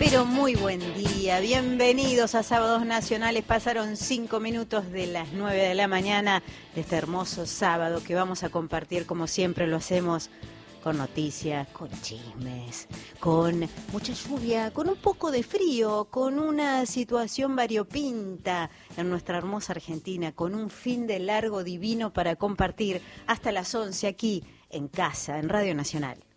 Pero muy buen día, bienvenidos a Sábados Nacionales. Pasaron 5 minutos de las 9 de la mañana de este hermoso sábado que vamos a compartir como siempre lo hacemos, con noticias, con chismes, con mucha lluvia, con un poco de frío, con una situación variopinta en nuestra hermosa Argentina, con un fin de largo divino para compartir hasta las 11 aquí en casa, en Radio Nacional.